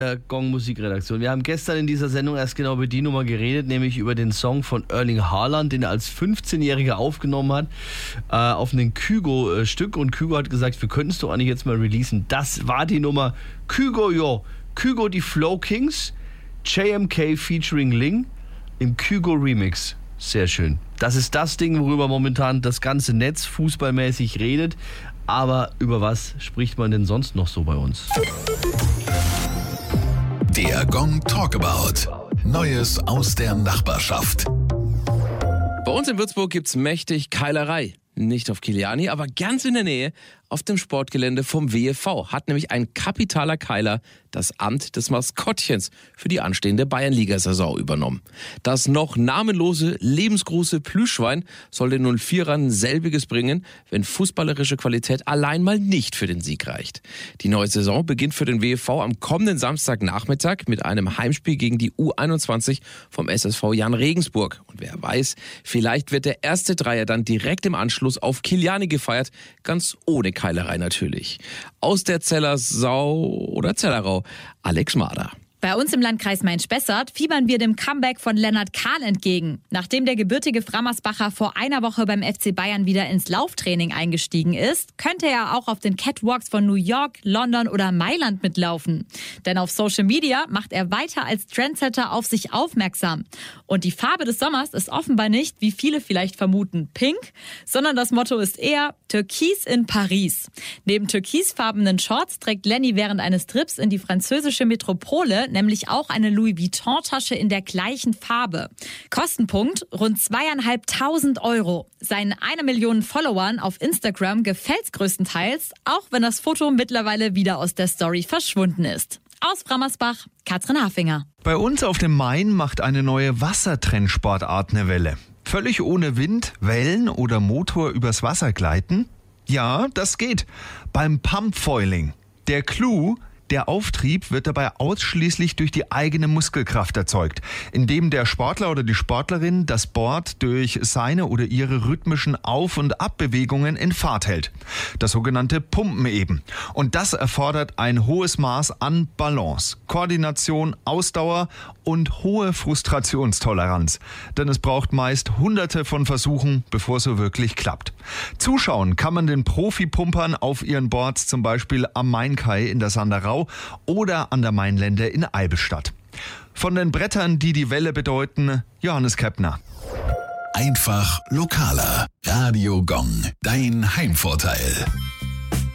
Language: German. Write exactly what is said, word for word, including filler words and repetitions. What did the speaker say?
der Gong Musikredaktion. Wir haben gestern in dieser Sendung erst genau über die Nummer geredet, nämlich über den Song von Erling Haaland, den er als fünfzehnjähriger aufgenommen hat, äh, auf einem Kygo-Stück. Und Kygo hat gesagt, wir könnten es doch eigentlich jetzt mal releasen. Das war die Nummer Kygo, yo. Kygo, die Flow Kings, J M K featuring Ling im Kygo Remix. Sehr schön. Das ist das Ding, worüber momentan das ganze Netz fußballmäßig redet. Aber über was spricht man denn sonst noch so bei uns? Der Gong Talkabout. Neues aus der Nachbarschaft. Bei uns in Würzburg gibt's mächtig Keilerei. Nicht auf Kiliani, aber ganz in der Nähe auf dem Sportgelände vom W F V hat nämlich ein kapitaler Keiler das Amt des Maskottchens für die anstehende Bayernliga-Saison übernommen. Das noch namenlose, lebensgroße Plüschschwein soll den null vierern selbiges bringen, wenn fußballerische Qualität allein mal nicht für den Sieg reicht. Die neue Saison beginnt für den W F V am kommenden Samstagnachmittag mit einem Heimspiel gegen die U einundzwanzig vom S S V Jan Regensburg. Und wer weiß, vielleicht wird der erste Dreier dann direkt im Anschluss auf Kiliani gefeiert, ganz ohne Keilerei natürlich. Aus der Zellersau oder Zellerau, Alex Schmader. Bei uns im Landkreis Main-Spessart fiebern wir dem Comeback von Lennart Kahl entgegen. Nachdem der gebürtige Frammersbacher vor einer Woche beim F C Bayern wieder ins Lauftraining eingestiegen ist, könnte er auch auf den Catwalks von New York, London oder Mailand mitlaufen. Denn auf Social Media macht er weiter als Trendsetter auf sich aufmerksam. Und die Farbe des Sommers ist offenbar nicht, wie viele vielleicht vermuten, pink, sondern das Motto ist eher Türkis in Paris. Neben türkisfarbenen Shorts trägt Lenny während eines Trips in die französische Metropole nämlich auch eine Louis Vuitton-Tasche in der gleichen Farbe. Kostenpunkt rund zweieinhalbtausend Euro. Seinen eine Million Followern auf Instagram gefällt's größtenteils, auch wenn das Foto mittlerweile wieder aus der Story verschwunden ist. Aus Frammersbach, Katrin Hafinger. Bei uns auf dem Main macht eine neue Wassertrennsportart eine Welle. Völlig ohne Wind, Wellen oder Motor übers Wasser gleiten? Ja, das geht. Beim Pumpfoiling. Der Clou: der Auftrieb wird dabei ausschließlich durch die eigene Muskelkraft erzeugt, indem der Sportler oder die Sportlerin das Board durch seine oder ihre rhythmischen Auf- und Abbewegungen in Fahrt hält. Das sogenannte Pumpen eben. Und das erfordert ein hohes Maß an Balance, Koordination, Ausdauer und hohe Frustrationstoleranz. Denn es braucht meist hunderte von Versuchen, bevor es so wirklich klappt. Zuschauen kann man den Profi-Pumpern auf ihren Boards zum Beispiel am Mainkai in der Sanderau oder an der Mainlände in Eibelstadt. Von den Brettern, die die Welle bedeuten, Johannes Keppner. Einfach lokaler. Radio Gong. Dein Heimvorteil.